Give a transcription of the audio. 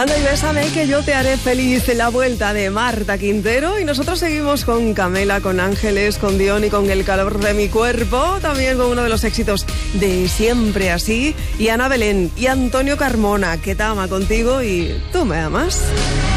Anda y bésame que yo te haré feliz, la vuelta de Marta Quintero, y nosotros seguimos con Camela, con Ángeles, con Dion y con El calor de mi cuerpo, también con uno de los éxitos de Siempre así, y Ana Belén y Antonio Carmona, que te ama contigo y tú me amas.